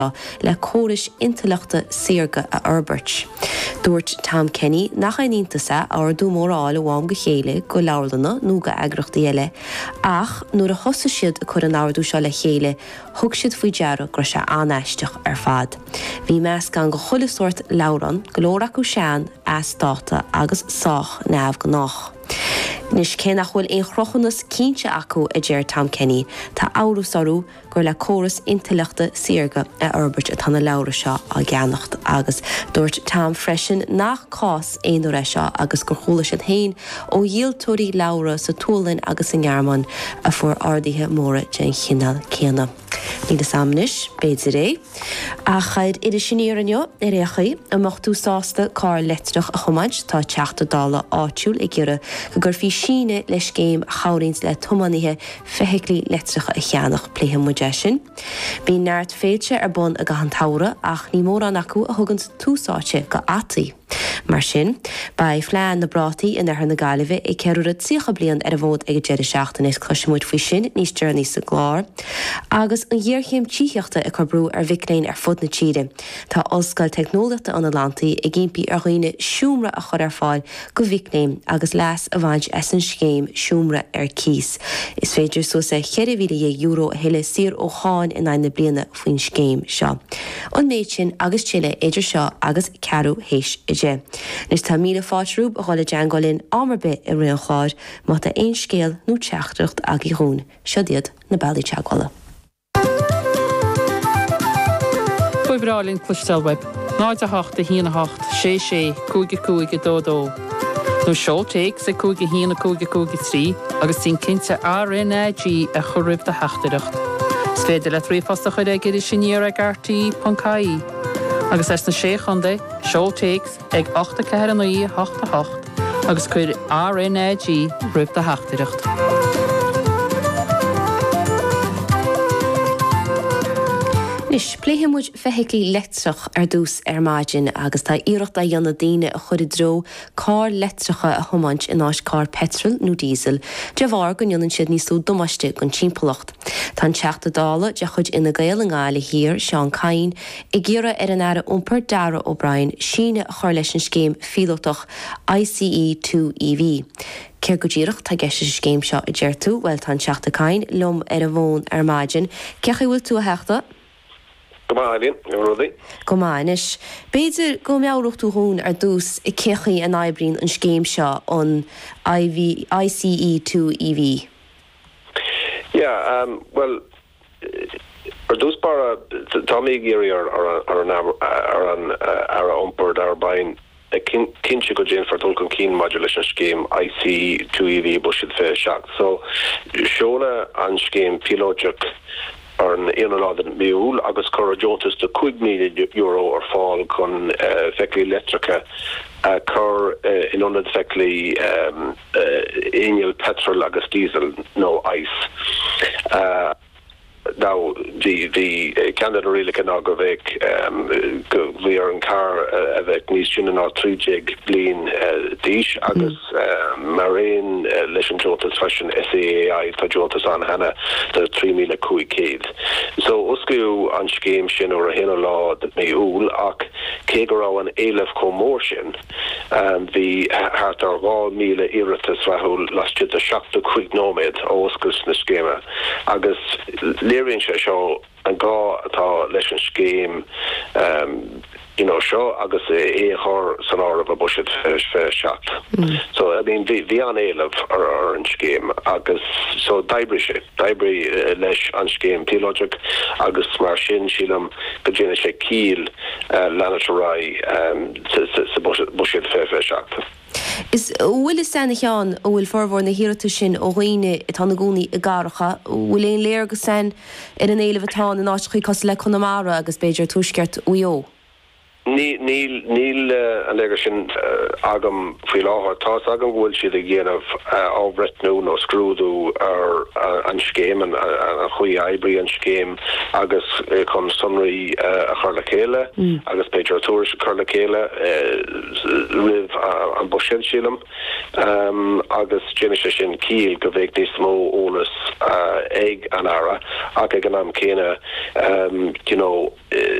le córis intelachta Saorga a Herbert. Dúirt Tom Kenny nach aonítasa áir dúmóráil bháim go chéile go leabharlanna nó go eagrachta eile, ach nuair a thosa siad a chur an áardú seo le chéile, thug siad faoi deara gur sé anaisteach ar fad. Bhí meas gan go chulasúirt leabharan go leor acu sean as dáta agus sách neamh go nach. Nis cé nach bhfuil éon chrochannas cínte acu a dtéir Tom Kenny tá áras gur le córas intelachta Saorga a Herbert a tanna leabhar seo a gceannacht agus dúirt Tom freisin nach cás éonúir seo agus gur chola siad hain ó dhialtóirí leabhara sa túlainn agus an ghearmáin a fuair ardaithe móra den chinál céanna. Ní de samnis, béidir é. A chaid idir sinnéar anneo ar réchaí a mochtú sásta cá letrach a chomaid tá teachta dála áitiúil i gcéire go gur fí síne leis céim chairins le tumanithe feithiclí letracha a cheannach pluthe muide sin. Bhí neart féilte ar bun a gahan tára ach ní mór an acu a thugant túsáte go ataí. Mar sin, ba phlean na brataí in ar na Gaillimhe i ceúra tíocha bliain ar a bhód ag deire seachtain is cosisiúid faoi sin níos dearnaí sa glár, agus an dhearchéim tíochta a chubrú ar bhicléin ar fud na tíide. Tá oscail technolachta an Atlantaí i gimpi ar dhaoine siúmra a chur ar fáil go bhicléim agus leas a bhaint as an scéim siúmra ar cís. Is féidir so sa €100,000 a heile sir ó cháin in aine bliana faoin scéim seo. An méid sin agus Chile idir seo agus cearú héis ide. Nis tá míle fáitrúb a chola deangolinn ámarbe i rion cháir má tá aon scéal nó teachtracht ag i rún, siodiad na bailí teaghála. Fuibrálinn clustalweb, 9-8 híana-8, 6-6, 2-2 dó. Nó seo teig sa 2 híana 2 3 agus tín cinnte RNAG a choribh de heachtareacht. Sfeidir le trí fasta chuir ag idir sinnéar ag RT.caí. Agus es na sé chunda, seo teigs ag 8-4-8 agus chuir RNAG ribh de heachtareacht. Nis pléhamúid feithiclí letrach ar dús ar maidin agus tá iirecht a dhéanana daoine a chuir dro cá letracha a thomaint in áis cá petrol nó dísel, de bhar go dionann siad níos lú dumaiste gon timpplacht. Tá teachta dála de chuid ina gaal an gáile hir Seán Cain i ggéire ar an aire iompar Dara O'Brien síne a chuir leis an scéim fialach ICE2EV. Ceir go ddíireach tá geiste scéim seo i ddeirtú bhfuil tá teachta Cain lom ar a bhón ar maidin. Cecha bhfuil tú a heachta? Go máis. Béidir go meabhrachtú hún ar dús i cechaí an aibrín an scéim seo an ICE2EV. Yeah, well, ar dús bara Tommy Geary ar an ompur dar bain kinse go gin for tulkan keen modulation scheme ICE2EV bushid fe shot. So Shona an scheme pilotic ar an éanaládan miúil agus chur jotas de €2,000,000 ar fáil chun feiclí letracha chur in onad feiclí éineal petrol agus diesel nó ice. Now the Canada really can go vek we are in car avec mission and our 3 jig blin dish agus marine listen jotas fashion SAI ta jotas an hana the 3,000 kui kid so usku an scheme shin or a hino law that may ul ak kegaro an elef commotion and the heart or all mile iratus rahul last the shock the quick nomad oskus na schema agus Léironn sé seo an gá atá leis an scéim seo agus é chur san ára a buisiid fé seach. So I mean bhí an éileh ar an scéim agus so daibri leis an scéim Pilogic agus mar sin sílam go déine sé cíl lenatará sa buisiid fé seach. Is bhfuil is sanna cheán ó bhfuil forhór na hiirta sin ó dhaoine i tána gúnaí i garacha, bhfuil éon léir go san ar an éileh atá in áit chuí cos le Connemara agus beidir túisceart uo? Níl an legar sin agam fi láhar tá agam bhfuil siad a ggéanamh ábretnú nó scrúdú ar an scéim an chuí eibrí an scéim agus chun sunraí a chuirla chéile agus Pedro Tours chuirla chéile rih an buisiid sílam agus déine sin cíl go bhéh níos mó ólas ag an ara ach ag an am céine